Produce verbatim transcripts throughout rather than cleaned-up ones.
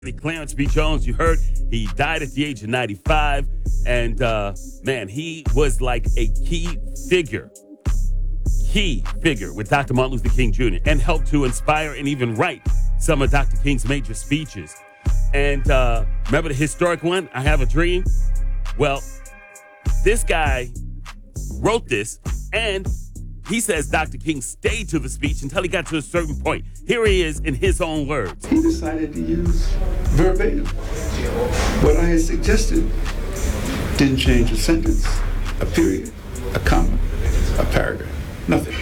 Clarence B. Jones, you heard, he died at the age of ninety-five. And, uh, man, he was like a key figure, key figure with Doctor Martin Luther King Junior and helped to inspire and even write some of Doctor King's major speeches. And uh, remember the historic one, I Have a Dream? Well, this guy wrote this, and he says Doctor King stayed to the speech until he got to a certain point. Here he is in his own words. He decided to use verbatim what I had suggested. Didn't change a sentence, a period, a comma, a paragraph, nothing.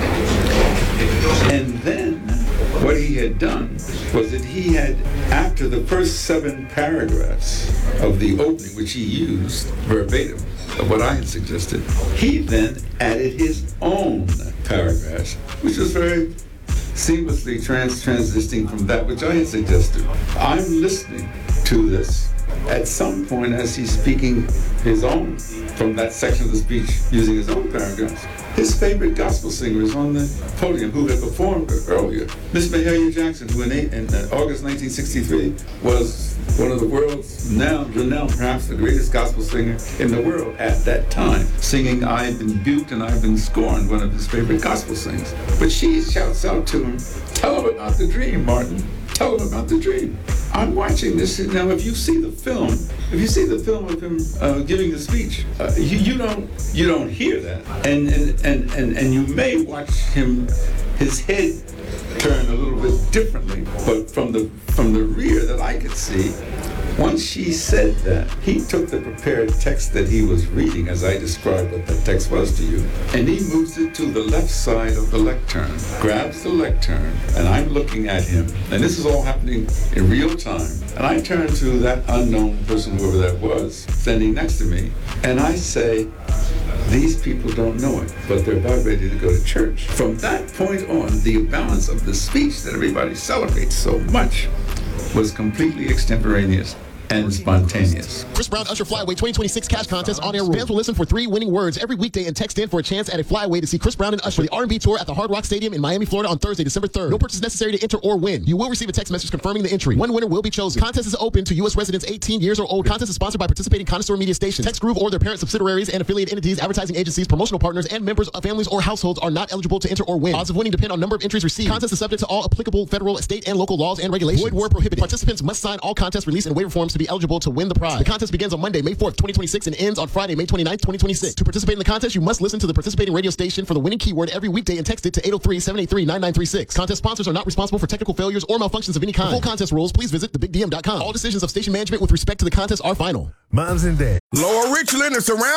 And then what he had done was that he had, after the first seven paragraphs of the opening, which he used verbatim, of what I had suggested, he then added his own paragraphs, which was very seamlessly trans transitioning from that which I had suggested. I'm listening to this at some point as he's speaking his own, from that section of the speech, using his own paragraphs. His favorite gospel singer is on the podium, who had performed earlier. Miss Mahalia Jackson, who in, eight, in uh, August nineteen sixty-three was one of the world's now renowned, perhaps the greatest gospel singer in the world at that time, singing "I've Been Duped and I've Been Scorned," one of his favorite gospel sings. But she shouts out to him, "Tell him about the dream, Martin. Tell him about the dream." I'm watching this now. If you see the film, if you see the film of him uh, giving the speech, uh, you, you don't you don't hear that, and and, and and and you may watch him, his head turn a little bit differently, but from the from the rear that I could see. Once she said that, he took the prepared text that he was reading, as I described what that text was to you, and he moves it to the left side of the lectern, grabs the lectern, and I'm looking at him. And this is all happening in real time. And I turn to that unknown person, whoever that was, standing next to me, and I say, "These people don't know it, but they're about ready to go to church." From that point on, the balance of the speech that everybody celebrates so much was completely extemporaneous and spontaneous. Chris Brown Usher Flyway twenty twenty-six Cash Contest on air rules. Fans will listen for three winning words every weekday and text in for a chance at a Flyway to see Chris Brown and Usher for the R and B tour at the Hard Rock Stadium in Miami, Florida on Thursday, December third. No purchase necessary to enter or win. You will receive a text message confirming the entry. One winner will be chosen. Contest is open to U S residents eighteen years or older. Contest is sponsored by participating Connoisseur Media stations. Text Groove or their parent subsidiaries and affiliate entities, advertising agencies, promotional partners, and members of families or households are not eligible to enter or win. Odds of winning depend on number of entries received. Contest is subject to all applicable federal, state, and local laws and regulations. Void where prohibited. Participants must sign all contest release and waiver forms to be eligible to win the prize. The contest begins on Monday, May fourth, twenty twenty-six and ends on Friday, May twenty-ninth, twenty twenty-six. To participate in the contest, you must listen to the participating radio station for the winning keyword every weekday and text it to eight oh three, seven eight three, nine nine three six. Contest sponsors are not responsible for technical failures or malfunctions of any kind. For full contest rules, please visit the big d m dot com. All decisions of station management with respect to the contest are final. Moms and dads. Lower Richland and surrounding